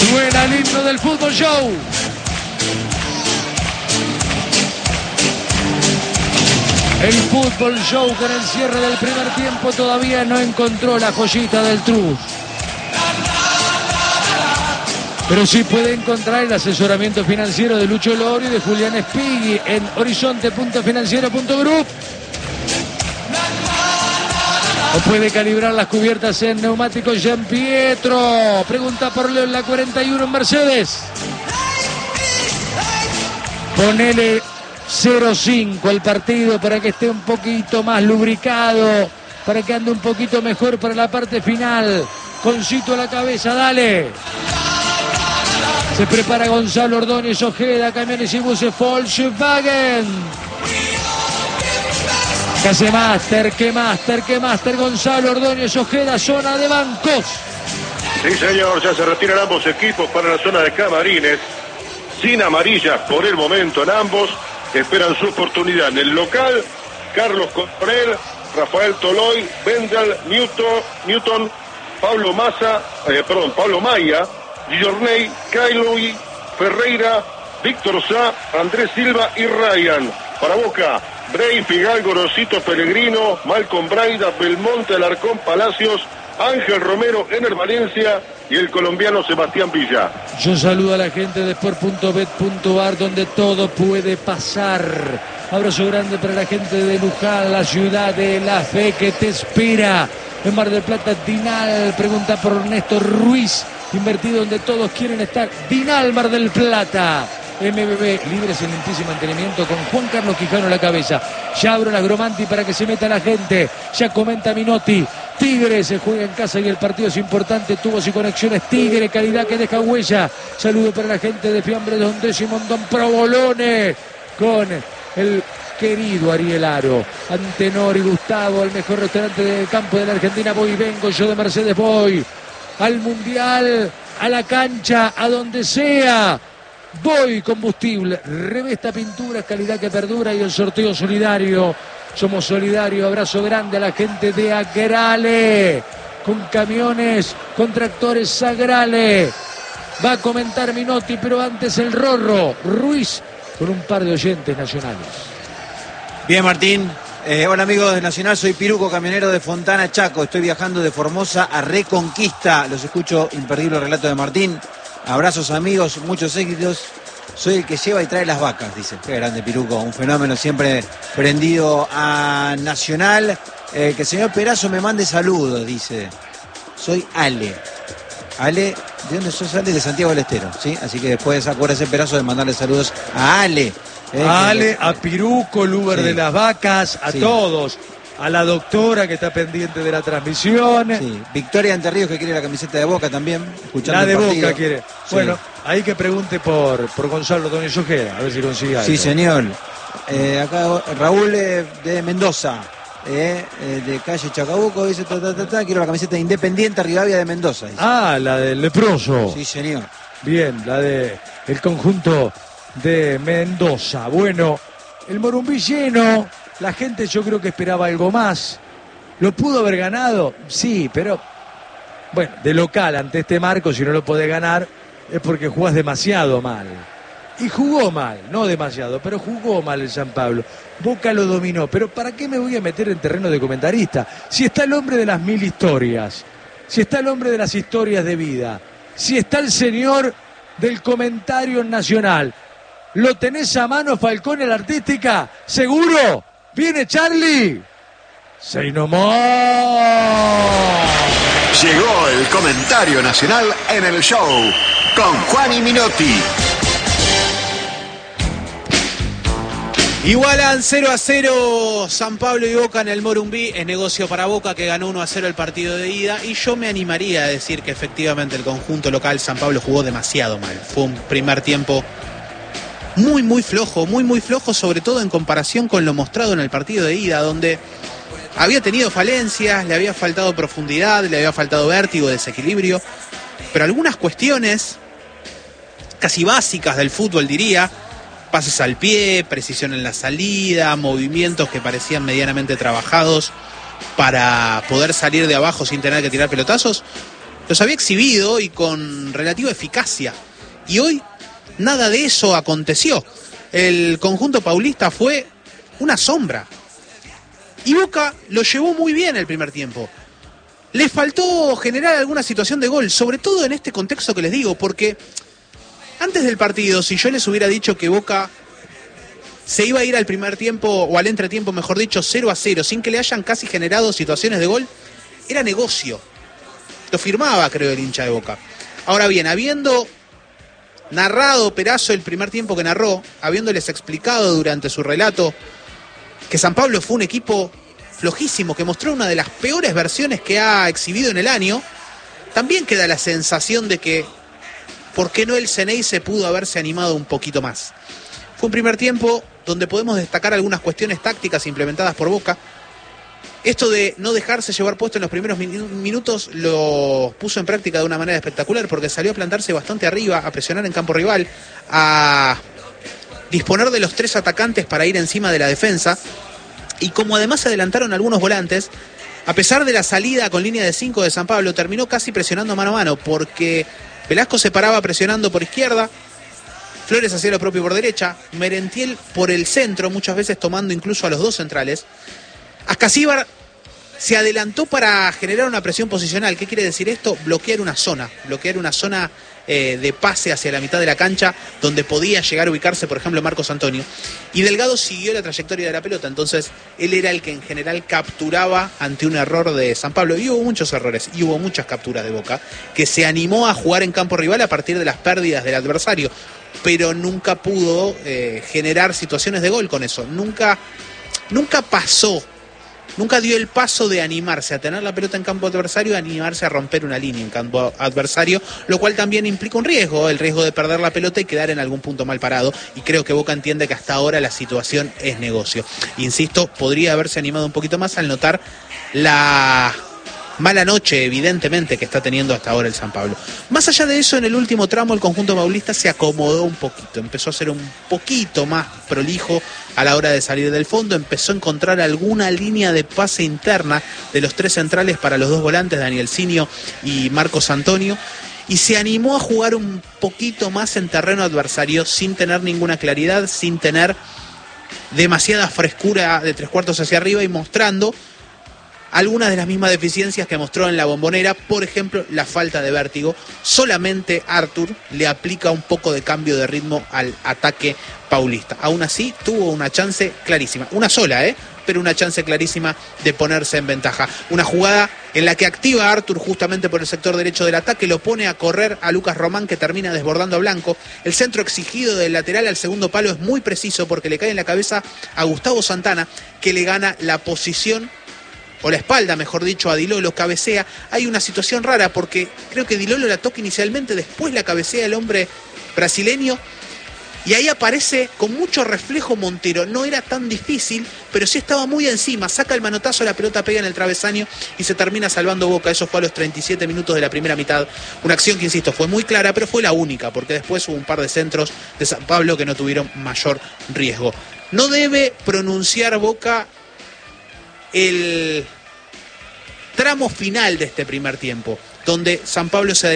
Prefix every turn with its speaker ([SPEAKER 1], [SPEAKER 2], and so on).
[SPEAKER 1] Suena el himno del Fútbol Show. El Fútbol Show con el cierre del primer tiempo todavía no encontró la joyita del Trus. Pero sí puede encontrar el asesoramiento financiero de Lucho Loro y de Julián Espigui en horizonte.financiero.group. O puede calibrar las cubiertas en Neumáticos Gian Pietro. Pregunta por Leo en la 41 en Mercedes. Ponele 0-5 al partido para que esté un poquito más lubricado, para que ande un poquito mejor para la parte final. Concito a la cabeza, dale. Se prepara Gonzalo Ordóñez Ojeda, camiones y buses Volkswagen. ¿Qué hace Master? ¿Qué Master? Gonzalo Ordóñez Ojeda, zona de bancos.
[SPEAKER 2] Sí, señor, ya se retiran ambos equipos para la zona de camarines. Sin amarillas por el momento en ambos. Esperan su oportunidad en el local. Carlos Coronel, Rafael Toloy, Bendel, Newton, Pablo Maya, Giorney, Cailui, Ferreira, Víctor Sá, Andrés Silva y Ryan. Para Boca, Bray, Fidalgo, Rosito Pellegrino, Malcolm Braida, Belmonte, Alarcón, Palacios, Ángel Romero, Ener Valencia y el colombiano Sebastián Villa.
[SPEAKER 1] Yo saludo a la gente de sport.bet.ar, donde todo puede pasar. Abrazo grande para la gente de Luján, la ciudad de la fe que te espera. En Mar del Plata, Dinal, pregunta por Ernesto Ruiz, invertido donde todos quieren estar. Dinal, Mar del Plata. MBB, libres en limpísimo mantenimiento con Juan Carlos Quijano a la cabeza. Ya abro la Gromanti para que se meta la gente. Ya comenta Minotti. Tigre se juega en casa y el partido es importante. Tubos y conexiones Tigre, calidad que deja huella. Saludo para la gente de Fiambre Don Décimo, Don Provolone, con el querido Ariel Aro, Antenor y Gustavo, el mejor restaurante del campo de la Argentina. Voy y vengo, yo de Mercedes voy al Mundial, a la cancha, a donde sea. Voy combustible, Revesta Pinturas, calidad que perdura y el sorteo solidario. Somos solidarios, abrazo grande a la gente de Agrale, con camiones, con tractores Sagrale. Va a comentar Minotti, pero antes el Rorro Ruiz con un par de oyentes nacionales.
[SPEAKER 3] Bien, Martín. Hola amigos de Nacional, soy Piruco, camionero de Fontana, Chaco. Estoy viajando de Formosa a Reconquista. Los escucho, imperdible relato de Martín. Abrazos amigos, muchos éxitos. Soy el que lleva y trae las vacas, dice. Qué grande Piruco, un fenómeno siempre prendido a Nacional. Que el señor Perazo me mande saludos, dice. Soy Ale. Ale, ¿de dónde sos Ale? De Santiago del Estero, ¿sí? Así que después acuérdese Perazo de mandarle saludos a Ale.
[SPEAKER 1] A Piruco, el Uber de las vacas, a todos. A la doctora que está pendiente de la transmisión.
[SPEAKER 3] Sí, Victoria Anterríos que quiere la camiseta de Boca también. Escuchando
[SPEAKER 1] la de
[SPEAKER 3] el partido.
[SPEAKER 1] Boca quiere. Sí. Bueno, ahí que pregunte por Gonzalo Ordóñez Ojeda, a ver si consigue algo.
[SPEAKER 3] Sí, señor. Acá Raúl de Mendoza, de calle Chacabuco, dice, quiero la camiseta de Independiente Rivadavia de Mendoza. Dice.
[SPEAKER 1] Ah, la del leproso.
[SPEAKER 3] Sí, señor.
[SPEAKER 1] Bien, la de el conjunto de Mendoza. Bueno, el Morumbí lleno. La gente yo creo que esperaba algo más. ¿Lo pudo haber ganado? Sí, pero bueno, de local ante este marco, si no lo podés ganar, es porque jugás demasiado mal. Y jugó mal, no demasiado, pero jugó mal el San Pablo. Boca lo dominó, pero ¿para qué me voy a meter en terreno de comentarista? Si está el hombre de las 1000 historias, si está el hombre de las historias de vida, si está el señor del comentario nacional, ¿lo tenés a mano, Falcón, en la artística? ¿Seguro? ¿Viene Charlie? ¡Say no more!
[SPEAKER 4] Llegó el comentario nacional en el show con Juan y Minotti.
[SPEAKER 5] Igualan 0-0 San Pablo y Boca en el Morumbí. Es negocio para Boca, que ganó 1-0 el partido de ida. Y yo me animaría a decir que efectivamente el conjunto local San Pablo jugó demasiado mal. Fue un primer tiempo muy flojo, sobre todo en comparación con lo mostrado en el partido de ida, donde había tenido falencias, le había faltado profundidad, le había faltado vértigo, desequilibrio, pero algunas cuestiones casi básicas del fútbol, diría, pases al pie, precisión en la salida, movimientos que parecían medianamente trabajados para poder salir de abajo sin tener que tirar pelotazos, los había exhibido y con relativa eficacia. Y hoy nada de eso aconteció. El conjunto paulista fue una sombra. Y Boca lo llevó muy bien el primer tiempo. Le faltó generar alguna situación de gol, sobre todo en este contexto que les digo, porque antes del partido, si yo les hubiera dicho que Boca se iba a ir al primer tiempo, o al entretiempo, mejor dicho, 0-0, sin que le hayan casi generado situaciones de gol, era negocio. Lo firmaba, creo, el hincha de Boca. Ahora bien, habiendo narrado Perazo el primer tiempo que narró, habiéndoles explicado durante su relato que San Pablo fue un equipo flojísimo, que mostró una de las peores versiones que ha exhibido en el año, también queda la sensación de que, ¿por qué no el Ceney se pudo haberse animado un poquito más? Fue un primer tiempo donde podemos destacar algunas cuestiones tácticas implementadas por Boca. Esto de no dejarse llevar puesto en los primeros minutos lo puso en práctica de una manera espectacular, porque salió a plantarse bastante arriba, a presionar en campo rival, a disponer de los 3 atacantes para ir encima de la defensa. Y como además se adelantaron algunos volantes, a pesar de la salida con línea de 5 de San Pablo, terminó casi presionando mano a mano, porque Velasco se paraba presionando por izquierda, Flores hacía lo propio por derecha, Merentiel por el centro, muchas veces tomando incluso a los 2 centrales. Ascasíbar se adelantó para generar una presión posicional. ¿Qué quiere decir esto? Bloquear una zona de pase hacia la mitad de la cancha donde podía llegar a ubicarse, por ejemplo, Marcos Antonio. Y Delgado siguió la trayectoria de la pelota, entonces él era el que en general capturaba ante un error de San Pablo. Y hubo muchos errores, y hubo muchas capturas de Boca, que se animó a jugar en campo rival a partir de las pérdidas del adversario, pero nunca pudo generar situaciones de gol con eso. Nunca pasó. Nunca dio el paso de animarse a tener la pelota en campo adversario, a animarse a romper una línea en campo adversario, lo cual también implica un riesgo, el riesgo de perder la pelota y quedar en algún punto mal parado. Y creo que Boca entiende que hasta ahora la situación es negocio. Insisto, podría haberse animado un poquito más al notar la mala noche, evidentemente, que está teniendo hasta ahora el San Pablo. Más allá de eso, en el último tramo el conjunto paulista se acomodó un poquito, empezó a ser un poquito más prolijo a la hora de salir del fondo, empezó a encontrar alguna línea de pase interna de los 3 centrales para los 2 volantes, Daniel Sinio y Marcos Antonio, y se animó a jugar un poquito más en terreno adversario sin tener ninguna claridad, sin tener demasiada frescura de 3/4 hacia arriba y mostrando algunas de las mismas deficiencias que mostró en la Bombonera, por ejemplo, la falta de vértigo. Solamente Artur le aplica un poco de cambio de ritmo al ataque paulista. Aún así, tuvo una chance clarísima, una sola, pero una chance clarísima de ponerse en ventaja. Una jugada en la que activa a Artur justamente por el sector derecho del ataque, lo pone a correr a Lucas Román, que termina desbordando a Blanco. El centro exigido del lateral al segundo palo es muy preciso, porque le cae en la cabeza a Gustavo Santana, que le gana la posición, o la espalda, mejor dicho, a Di Lolo, cabecea. Hay una situación rara porque creo que Di Lolo la toca inicialmente, después la cabecea el hombre brasileño, y ahí aparece con mucho reflejo Montero. No era tan difícil, pero sí estaba muy encima, saca el manotazo, la pelota pega en el travesaño y se termina salvando Boca. Eso fue a los 37 minutos de la primera mitad. Una acción que, insisto, fue muy clara, pero fue la única, porque después hubo un par de centros de San Pablo que no tuvieron mayor riesgo. No debe pronunciar Boca el tramo final de este primer tiempo, donde San Pablo se